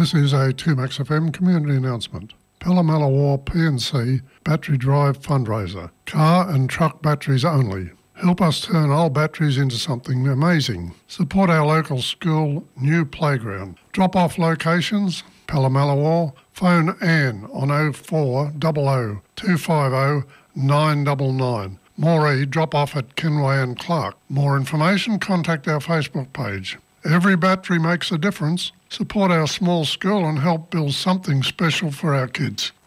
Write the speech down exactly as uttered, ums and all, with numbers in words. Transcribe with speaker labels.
Speaker 1: This is a two Max F M community announcement. Pallamallawar P and C Battery Drive Fundraiser. Car and truck batteries only. Help us turn old batteries into something amazing. Support our local school new playground. Drop-off locations, Pallamallawar. Phone Anne on oh four hundred, two five oh, nine nine nine. Moree, drop-off at Kenway and Clark. More information, contact our Facebook page. Every battery makes a difference. Support our small school and help build something special for our kids.